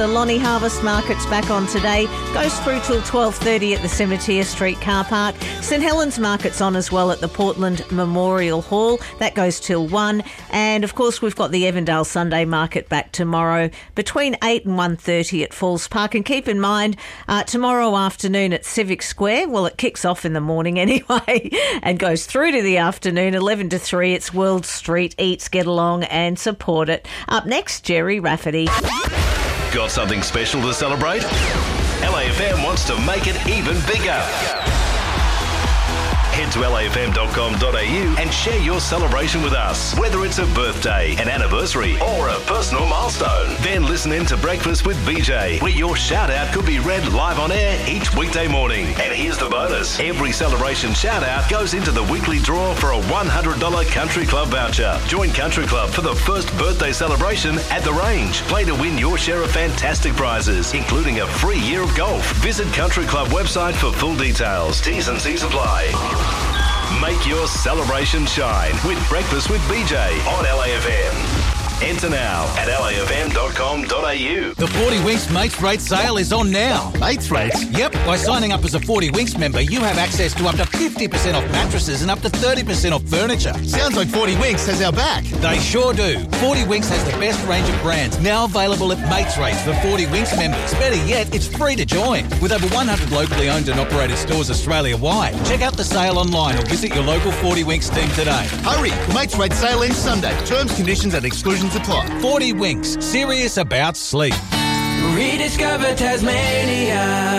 The Lonnie Harvest Market's back on today. Goes through till 12:30 at the Cemetery Street car park. St Helens Market's on as well at the Portland Memorial Hall. That goes till 1. And, of course, we've got the Evandale Sunday Market back tomorrow between 8 and 1:30 at Falls Park. And keep in mind, tomorrow afternoon at Civic Square, well, it kicks off in the morning anyway and goes through to the afternoon, 11 to 3. It's World Street Eats, get along and support it. Up next, Jerry Rafferty. Got something special to celebrate? LAFM wants to make it even bigger. Head to lafm.com.au and share your celebration with us, whether it's a birthday, an anniversary or a personal milestone. Then listen in to Breakfast with BJ, where your shout-out could be read live on air each weekday morning. And here's the bonus. Every celebration shout-out goes into the weekly draw for a $100 Country Club voucher. Join Country Club for the first birthday celebration at the range. Play to win your share of fantastic prizes, including a free year of golf. Visit Country Club website for full details. T's and C's apply. Make your celebration shine with Breakfast with BJ on LAFM. Enter now at lafm.com.au. The 40 Winks Mates Rate sale is on now. Mates Rates? Yep, by signing up as a 40 Winks member, you have access to up to 50% off mattresses and up to 30% off furniture. Sounds like 40 Winks has our back. They sure do. 40 Winks has the best range of brands, now available at Mates Rates for 40 Winks members. Better yet, it's free to join. With over 100 locally owned and operated stores Australia-wide. Check out the sale online or visit your local 40 Winks team today. Hurry, the Mates Rate sale ends Sunday. Terms, conditions and exclusions apply. 40 Winks, serious about sleep. Rediscover Tasmania.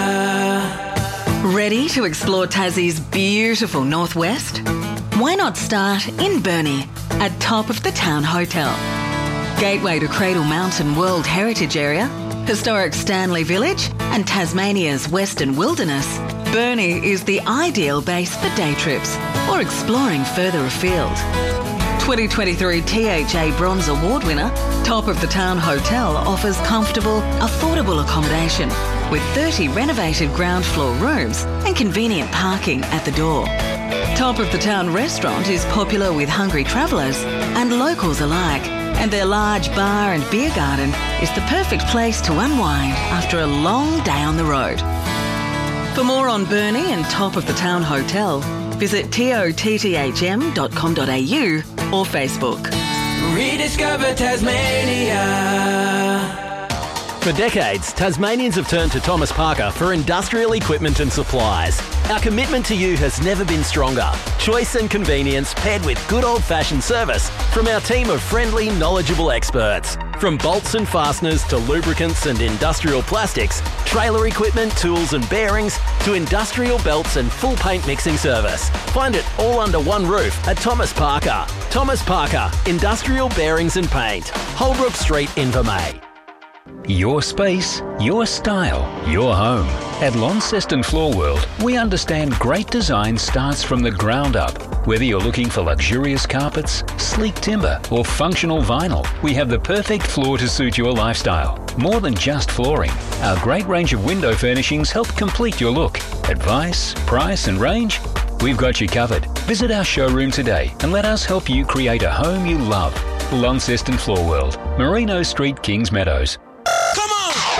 Ready to explore Tassie's beautiful northwest? Why not start in Burnie at Top of the Town Hotel? Gateway to Cradle Mountain World Heritage Area, historic Stanley Village and Tasmania's Western Wilderness, Burnie is the ideal base for day trips or exploring further afield. 2023 THA Bronze Award winner, Top of the Town Hotel offers comfortable, affordable accommodation with 30 renovated ground floor rooms and convenient parking at the door. Top of the Town Restaurant is popular with hungry travellers and locals alike, and their large bar and beer garden is the perfect place to unwind after a long day on the road. For more on Burnie and Top of the Town Hotel, visit totthm.com.au or Facebook. Rediscover Tasmania. For decades, Tasmanians have turned to Thomas Parker for industrial equipment and supplies. Our commitment to you has never been stronger. Choice and convenience paired with good old-fashioned service from our team of friendly, knowledgeable experts. From bolts and fasteners to lubricants and industrial plastics, trailer equipment, tools and bearings, to industrial belts and full paint mixing service. Find it all under one roof at Thomas Parker. Thomas Parker, Industrial Bearings and Paint. Holbrook Street, Invermay. Your space, your style, your home. At Launceston Floor World, we understand great design starts from the ground up. Whether you're looking for luxurious carpets, sleek timber, or functional vinyl, we have the perfect floor to suit your lifestyle. More than just flooring, our great range of window furnishings help complete your look. Advice, price, and range? We've got you covered. Visit our showroom today and let us help you create a home you love. Launceston Floor World, Merino Street, Kings Meadows.